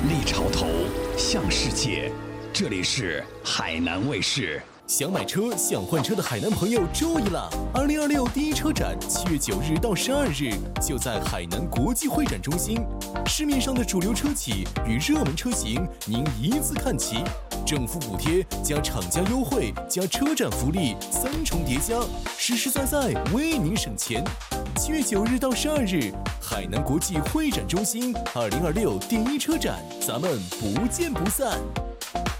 立潮头，向世界。这里是海南卫视。 想买车、想换车的海南朋友注意了！2026第一车展7月9日到12日就在海南国际会展中心，市面上的主流车企与热门车型您一字看齐，政府补贴加厂家优惠加车展福利3重叠加，实实在在为您省钱。7月9日到12日，海南国际会展中心2026第一车展，咱们不见不散。